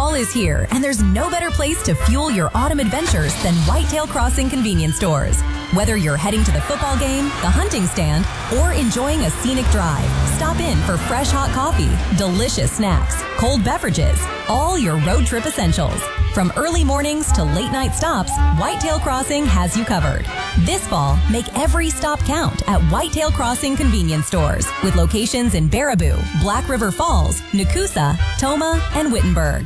Fall is here, and there's no better place to fuel your autumn adventures than Whitetail Crossing convenience stores. Whether you're heading to the football game, the hunting stand, or enjoying a scenic drive, stop in for fresh hot coffee, delicious snacks, cold beverages, all your road trip essentials. From early mornings to late night stops, Whitetail Crossing has you covered. This fall, make every stop count at Whitetail Crossing convenience stores with locations in Baraboo, Black River Falls, Nakusa, Tomah, and Wittenberg.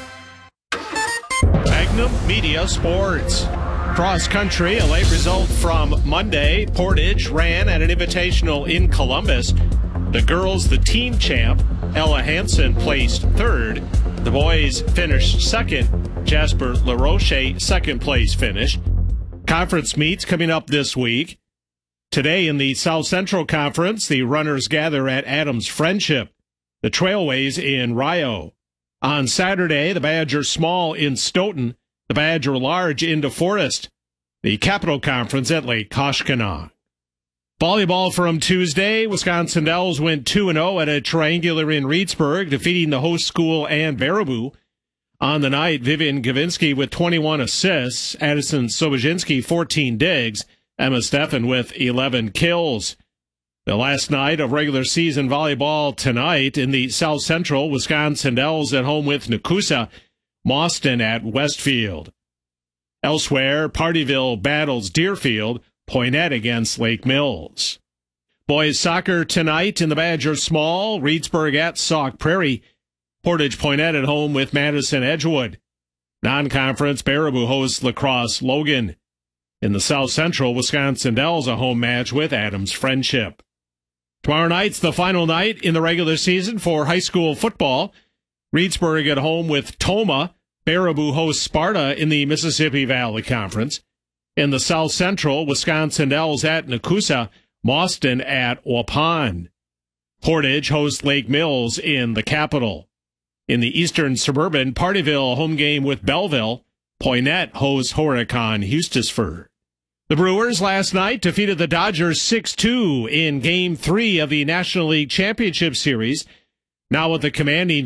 Magnum Media Sports. Cross country, a late result from Monday. Portage ran at an invitational in Columbus. The girls, the team champ, Ella Hansen, placed third. The boys finished second. Jasper LaRoche, second place finish. Conference meets coming up this week. Today in the South Central Conference, the runners gather at Adams Friendship, the Trailways in Rio. On Saturday, the Badger Small in Stoughton, the Badger Large in DeForest, the Capital Conference at Lake Koshkonong. Volleyball from Tuesday, Wisconsin Dells went 2-0 at a triangular in Reedsburg, defeating the host school and Baraboo. On the night, Vivian Gavinsky with 21 assists, Addison Sobozinski 14 digs, Emma Steffen with 11 kills. The last night of regular season volleyball tonight in the South Central, Wisconsin Dells at home with Nakusa, Mauston at Westfield. Elsewhere, Partyville battles Deerfield, Poynette against Lake Mills. Boys soccer tonight in the Badger Small, Reedsburg at Sauk Prairie, Portage Poynette at home with Madison Edgewood. Non-conference, Baraboo hosts La Crosse Logan. In the South Central, Wisconsin Dells a home match with Adams Friendship. Tomorrow night's the final night in the regular season for high school football. Reedsburg at home with Tomah. Baraboo hosts Sparta in the Mississippi Valley Conference. In the South Central, Wisconsin Dells at Nakusa, Mauston at Waupun. Portage hosts Lake Mills in the Capital. In the Eastern Suburban, Partyville home game with Belleville. Poynette hosts Horicon Hustisford. The Brewers last night defeated the Dodgers 6-2 in Game 3 of the National League Championship Series. Now with a commanding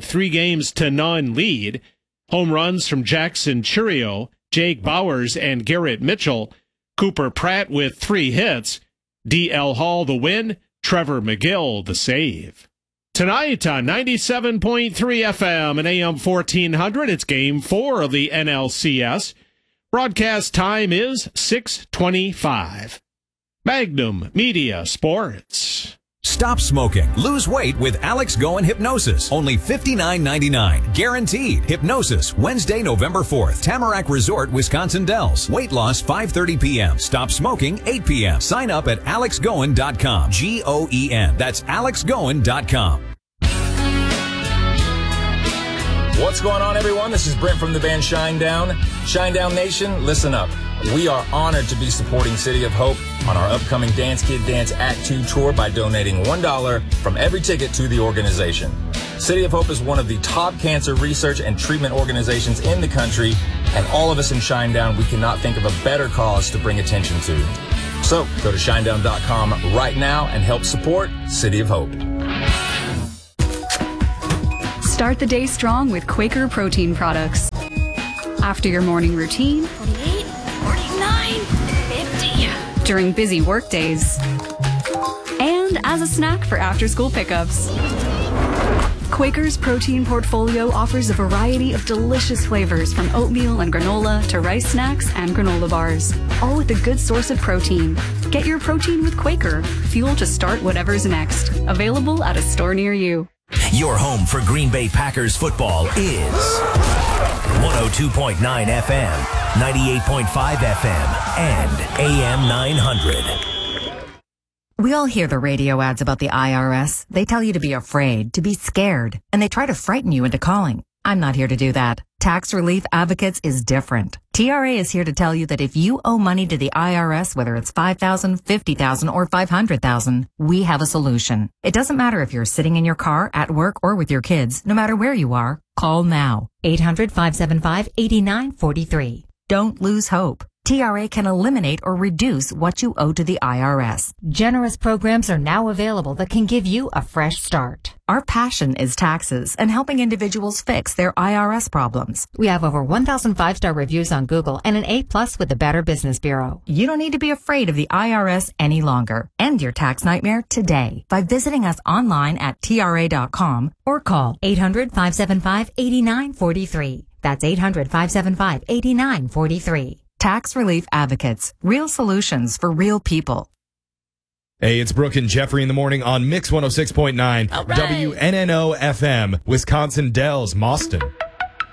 3-0 lead. Home runs from Jackson Churio, Jake Bowers, and Garrett Mitchell. Cooper Pratt with 3 hits. D.L. Hall the win. Trevor McGill the save. Tonight on 97.3 FM and AM 1400, it's Game 4 of the NLCS. Broadcast time is 6:25. Magnum Media Sports. Stop smoking. Lose weight with Alex Goen Hypnosis. Only $59.99. Guaranteed. Hypnosis, Wednesday, November 4th. Tamarack Resort, Wisconsin Dells. Weight loss, 5:30 p.m. Stop smoking, 8 p.m. Sign up at alexgoen.com. Goen. That's alexgoen.com. What's going on, everyone? This is Brent from the band Shinedown. Shinedown Nation, listen up. We are honored to be supporting City of Hope on our upcoming Dance Kid Dance Act 2 tour by donating $1 from every ticket to the organization. City of Hope is one of the top cancer research and treatment organizations in the country, and all of us in Shinedown, we cannot think of a better cause to bring attention to. So go to shinedown.com right now and help support City of Hope. Start the day strong with Quaker protein products. After your morning routine, 48, 49, 50. During busy work days, and as a snack for after-school pickups. Quaker's protein portfolio offers a variety of delicious flavors from oatmeal and granola to rice snacks and granola bars, all with a good source of protein. Get your protein with Quaker, fuel to start whatever's next. Available at a store near you. Your home for Green Bay Packers football is 102.9 FM, 98.5 FM, and AM 900. We all hear the radio ads about the IRS. They tell you to be afraid, to be scared, and they try to frighten you into calling. I'm not here to do that. Tax Relief Advocates is different. TRA is here to tell you that if you owe money to the IRS, whether it's $5,000, $50,000, or $500,000, we have a solution. It doesn't matter if you're sitting in your car, at work, or with your kids. No matter where you are, call now. 800-575-8943. Don't lose hope. TRA can eliminate or reduce what you owe to the IRS. Generous programs are now available that can give you a fresh start. Our passion is taxes and helping individuals fix their IRS problems. We have over 1,000 5-star reviews on Google and an A+ with the Better Business Bureau. You don't need to be afraid of the IRS any longer. End your tax nightmare today by visiting us online at TRA.com or call 800-575-8943. That's 800-575-8943. Tax Relief Advocates. Real solutions for real people. Hey, it's Brooke and Jeffrey in the morning on Mix 106.9 WNNO FM, Wisconsin Dells, Mauston.